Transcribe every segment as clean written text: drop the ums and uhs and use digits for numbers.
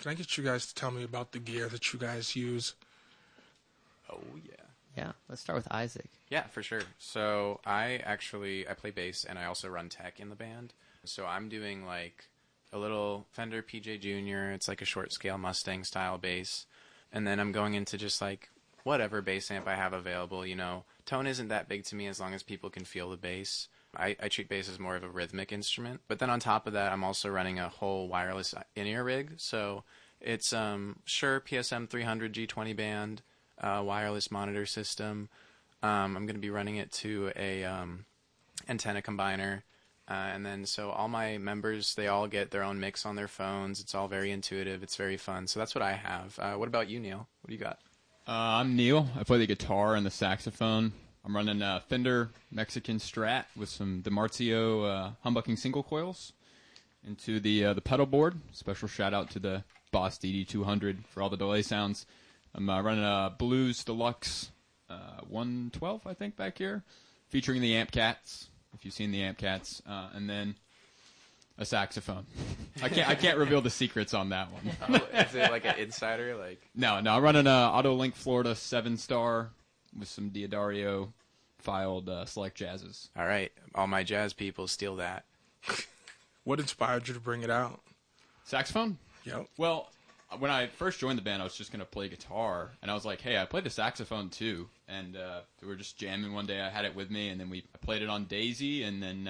Can I get you guys to tell me about the gear that you guys use? Oh, yeah. Yeah, let's start with Isaac. Yeah, for sure. So I play bass and I also run tech in the band. So I'm doing like a little Fender PJ Junior. It's like a short scale Mustang style bass. And then I'm going into just like whatever bass amp I have available. You know, tone isn't that big to me as long as people can feel the bass. I treat bass as more of a rhythmic instrument. But then on top of that, I'm also running a whole wireless in-ear rig. So it's Shure PSM 300 G20 band, wireless monitor system. I'm going to be running it to a antenna combiner. And then so all my members, they all get their own mix on their phones. It's all very intuitive. It's very fun. So that's what I have. What about you, Neil? What do you got? I'm Neil. I play the guitar and the saxophone. I'm running a Fender Mexican Strat with some DiMarzio humbucking single coils into the pedal board. Special shout out to the Boss DD200 for all the delay sounds. I'm running a Blues Deluxe 112, I think, back here, featuring the Amp Cats, if you've seen the Amp Cats, and then a saxophone. I can't reveal the secrets on that one. Oh, is it like an insider? Like No, I'm running a Autolink Florida 7-star with some Diodario filed select jazzes. All right, all my jazz people steal that. What inspired you to bring it out? Saxophone? Yep. Well, when I first joined the band, I was just going to play guitar, and I was like, hey, I play the saxophone too. And we were just jamming one day. I had it with me, and then I played it on Daisy, and then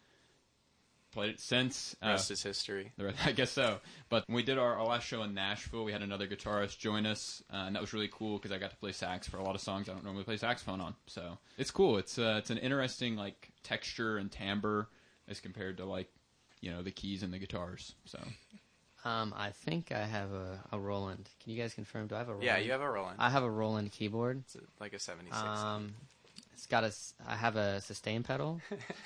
played it since. Rest is history. I guess so. But when we did our last show in Nashville, we had another guitarist join us, and that was really cool because I got to play sax for a lot of songs I don't normally play saxophone on. So it's cool. It's an interesting like texture and timbre as compared to like, you know, the keys and the guitars. So. I think I have a Roland. Can you guys confirm? Do I have a Roland? Yeah, you have a Roland. I have a Roland keyboard. It's like a 76. It's got I have a sustain pedal,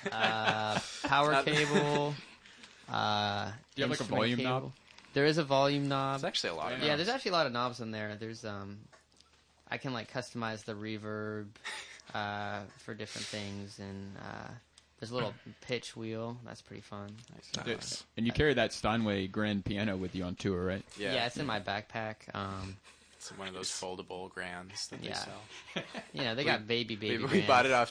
power cable. Do you have like a volume knob? There is a volume knob. It's actually a lot of Yeah, knobs. there's actually a lot of knobs in there. There's I can like customize the reverb for different things, and there's a little pitch wheel. That's pretty fun. Nice. And you carry that Steinway grand piano with you on tour, right? Yeah, it's in my backpack. It's one of those foldable grands that they Yeah. sell. You know, they got baby We grands. bought it off.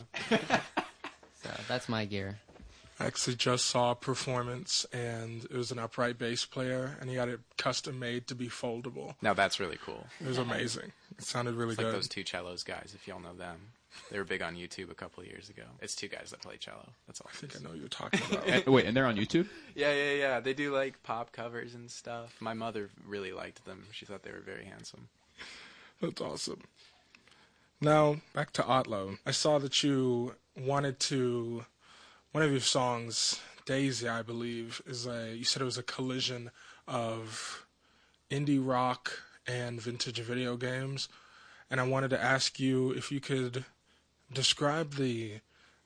So that's my gear. I actually just saw a performance, and it was an upright bass player, and he had it custom made to be foldable. Now that's really cool. It was amazing. It sounded really It's good. like those two cellos guys, if y'all know them. They were big on YouTube a couple of years ago. It's two guys that play cello. That's all. I think I know what you're talking about. Wait, and they're on YouTube? Yeah. They do like pop covers and stuff. My mother really liked them. She thought they were very handsome. That's awesome. Now, back to Otlo. I saw that you wanted to... One of your songs, Daisy, I believe, you said it was a collision of indie rock and vintage video games. And I wanted to ask you if you could describe the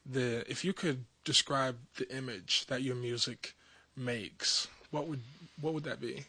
image that your music makes. What would that be?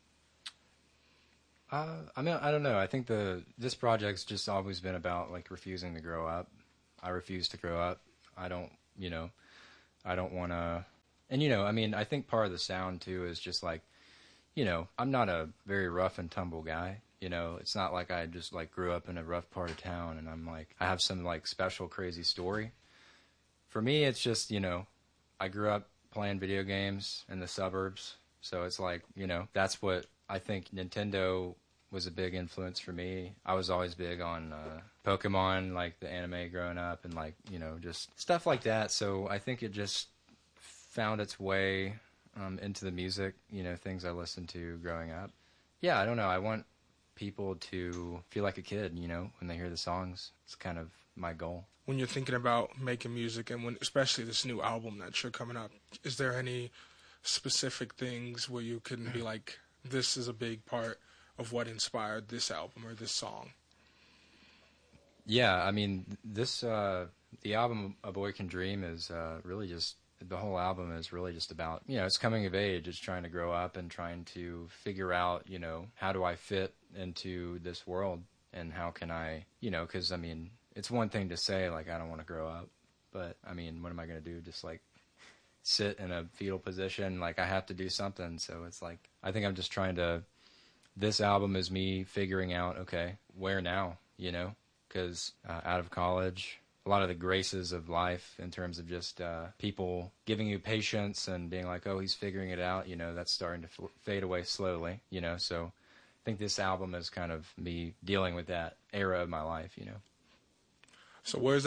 I mean, I don't know. I think this project's just always been about like refusing to grow up. I refuse to grow up. I don't want to. And I mean, I think part of the sound too is just like, I'm not a very rough and tumble guy. It's not like I just like grew up in a rough part of town and I'm like I have some like special crazy story. For me, it's just I grew up playing video games in the suburbs, so it's like that's what I think. Nintendo was a big influence for me. I was always big on Pokemon, like the anime growing up, and like just stuff like that. So I think it just found its way into the music, things I listened to growing up. Yeah, I don't know. I want people to feel like a kid, when they hear the songs. It's kind of my goal. When you're thinking about making music, and especially this new album that you're coming up, is there any specific things where you can be like, this is a big part of what inspired this album or this song? Yeah, I mean, the album A Boy Can Dream is really just, the whole album is really just about, it's coming of age. It's trying to grow up and trying to figure out, how do I fit into this world and how can I, because, I mean, it's one thing to say, like, I don't want to grow up, but, I mean, what am I going to do? Just, like, sit in a fetal position? Like, I have to do something. So it's like, I think I'm just trying to this album is me figuring out, okay, where now, you know? Because out of college, a lot of the graces of life in terms of just people giving you patience and being like, oh, he's figuring it out, you know, that's starting to fade away slowly, you know? So I think this album is kind of me dealing with that era of my life, you know? So where's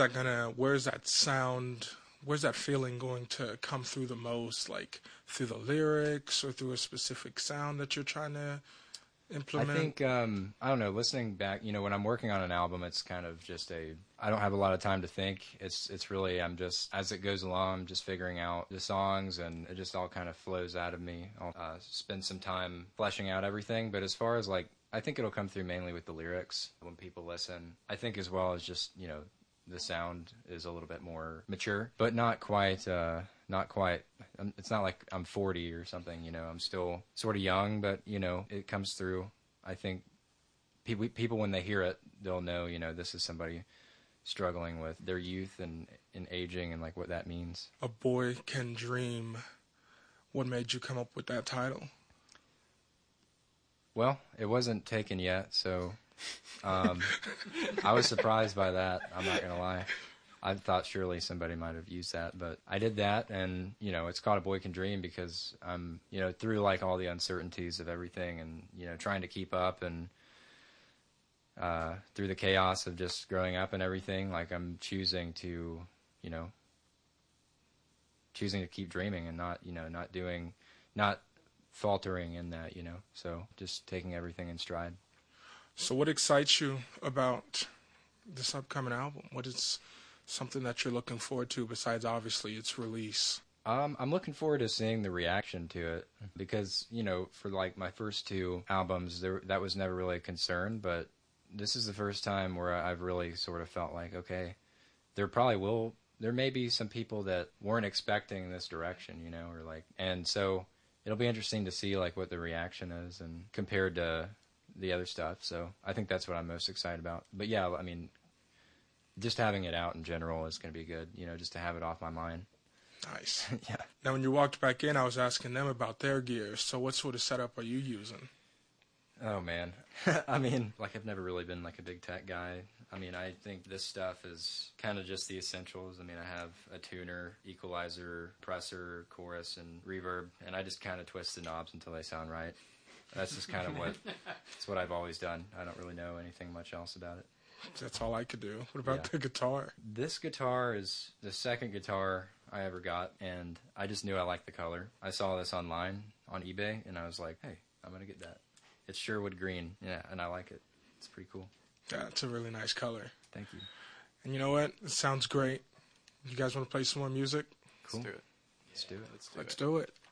that feeling going to come through the most? Like through the lyrics or through a specific sound that you're trying to implement? I think, I don't know, listening back, you know, when I'm working on an album, it's kind of just I don't have a lot of time to think. It's really, I'm just, as it goes along, I'm just figuring out the songs, and it just all kind of flows out of me. I'll spend some time fleshing out everything, but as far as like, I think it'll come through mainly with the lyrics when people listen. I think as well as just, you know, the sound is a little bit more mature, but not quite, it's not like I'm 40 or something, you know, I'm still sort of young, but, you know, it comes through. I think people, when they hear it, they'll know, you know, this is somebody struggling with their youth and aging and like what that means. A Boy Can Dream. What made you come up with that title? Well, it wasn't taken yet, so I was surprised by that. I'm not going to lie. I thought surely somebody might have used that, but I did that, and, you know, it's called A Boy Can Dream because I'm, you know, through, like, all the uncertainties of everything and, you know, trying to keep up and through the chaos of just growing up and everything, like, I'm choosing to keep dreaming and not, you know, not faltering in that, you know, so just taking everything in stride. So what excites you about this upcoming album? What is something that you're looking forward to besides obviously its release? I'm looking forward to seeing the reaction to it because, you know, for like my first two albums, that was never really a concern, but this is the first time where I've really sort of felt like, okay, there may be some people that weren't expecting this direction, you know, or like, and so it'll be interesting to see like what the reaction is and compared to the other stuff. So I think that's what I'm most excited about. But yeah, I mean, just having it out in general is going to be good, you know, just to have it off my mind. Nice. Yeah. Now, when you walked back in, I was asking them about their gear. So what sort of setup are you using? Oh, man. I mean, like, I've never really been, like, a big tech guy. I mean, I think this stuff is kind of just the essentials. I mean, I have a tuner, equalizer, compressor, chorus, and reverb, and I just kind of twist the knobs until they sound right. That's just kind of what I've always done. I don't really know anything much else about it. That's all I could do. What about the guitar? This guitar is the second guitar I ever got, and I just knew I liked the color. I saw this online on eBay, and I was like, hey, I'm going to get that. It's Sherwood Green, yeah, and I like it. It's pretty cool. Yeah, it's a really nice color. Thank you. And you know what? It sounds great. You guys want to play some more music? Cool. Let's do it. Let's do it. Let's do it.